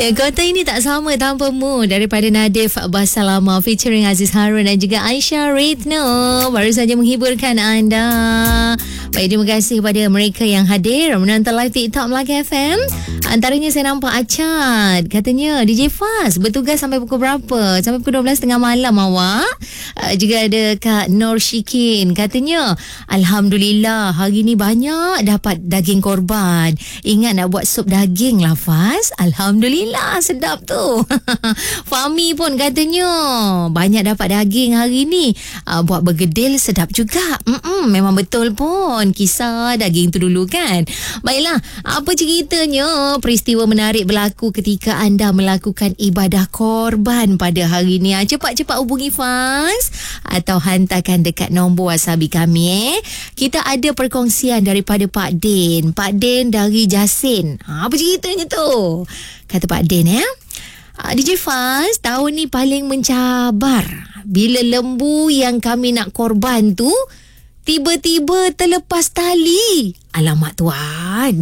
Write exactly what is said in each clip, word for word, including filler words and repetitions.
Ya, kota ini tak sama tanpamu daripada Nadif Basalama featuring Aziz Harun dan juga Aisyah Ritno baru saja menghiburkan anda. Baik, terima kasih kepada mereka yang hadir menonton live TikTok Melaka F M. Antaranya saya nampak Acad, katanya D J Faz bertugas sampai pukul berapa? Sampai pukul dua belas tiga puluh malam awak. Uh, juga ada Kak Nur Shikin, katanya Alhamdulillah hari ni banyak dapat daging korban. Ingat nak buat sup daging lah Faz. Alhamdulillah sedap tu. Fahmi pun katanya banyak dapat daging hari ni. Uh, buat bergedil sedap juga. Mm-mm, memang betul pun kisah daging tu dulu kan. Baiklah, apa ceritanya? Peristiwa menarik berlaku ketika anda melakukan ibadah korban pada hari ni. Cepat-cepat hubungi Faz atau hantarkan dekat nombor wasabi kami eh. Kita ada perkongsian daripada Pak Din. Pak Din dari Jasin. Ha, apa ceritanya tu? Kata Pak Din ya. D J Faz, tahun ni paling mencabar bila lembu yang kami nak korban tu tiba-tiba terlepas tali. Alamak tuan.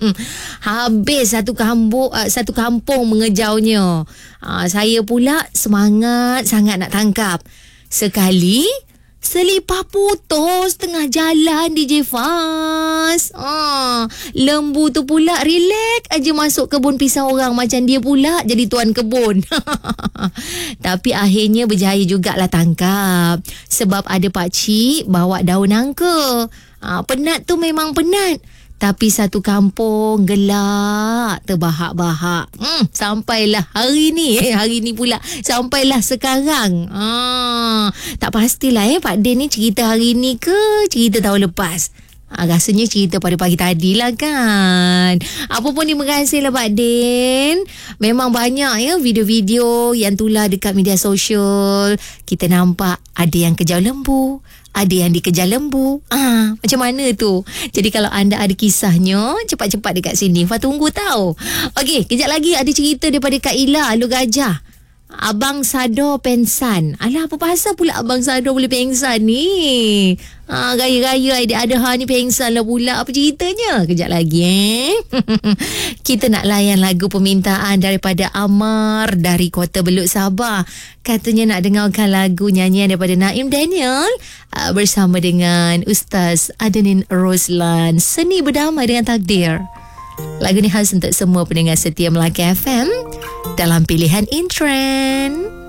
Habis satu kampung satu kampung mengejarnya. Saya pula semangat sangat nak tangkap. Sekali selipar putus tengah jalan D J Faz. Ah, lembu tu pula relax aja masuk kebun pisang orang macam dia pula jadi tuan kebun. Tapi akhirnya berjaya jugalah tangkap. Sebab ada pakcik bawa daun nangka. Ah, penat tu memang penat. Tapi satu kampung gelak terbahak-bahak. Hmm, sampailah hari ni. Eh, hari ni pula. Sampailah sekarang. Ah, tak pastilah eh Pak Din ni cerita hari ni ke cerita tahun lepas. Ah, rasanya cerita pada pagi tadi lah kan. Apa pun terima kasih lah Pak Din. Memang banyak ya video-video yang tular dekat media sosial. Kita nampak ada yang kejar lembu, ada yang dikejar lembu. Ah, macam mana tu? Jadi kalau anda ada kisahnya, cepat-cepat dekat sini. Fa tunggu tahu. Okey, kejap lagi ada cerita daripada Kak Ila Alur Gajah. Abang Sado pengsan. Alah, apa pasal pula Abang Sado boleh pengsan ni? Ha, gaya-gaya ada ha ni pengsan lah pula. Apa ceritanya? Kejap lagi eh. Kita nak layan lagu permintaan daripada Amar dari Kota Beluk Sabah. Katanya nak dengarkan lagu nyanyian daripada Naim Daniel uh, bersama dengan Ustaz Adenin Roslan. Seni Berdamai dengan Takdir. Lagu ni khas untuk semua pendengar setia Melaka F M dalam pilihan in trend.